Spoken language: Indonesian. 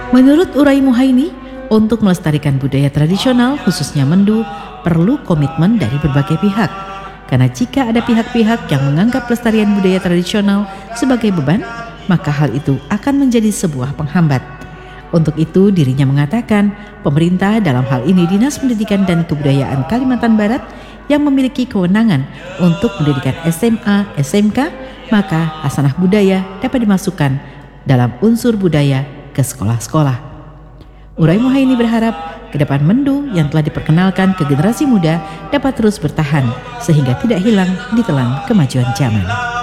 Menurut Urai Muhaini, untuk melestarikan budaya tradisional khususnya Mendu perlu komitmen dari berbagai pihak. Karena jika ada pihak-pihak yang menganggap pelestarian budaya tradisional sebagai beban, maka hal itu akan menjadi sebuah penghambat. Untuk itu dirinya mengatakan pemerintah dalam hal ini Dinas Pendidikan dan Kebudayaan Kalimantan Barat yang memiliki kewenangan untuk pendidikan SMA, SMK, maka hasanah budaya dapat dimasukkan dalam unsur budaya ke sekolah-sekolah. Urai Muhaini berharap ke depan Mendu yang telah diperkenalkan ke generasi muda dapat terus bertahan sehingga tidak hilang di telan kemajuan zaman.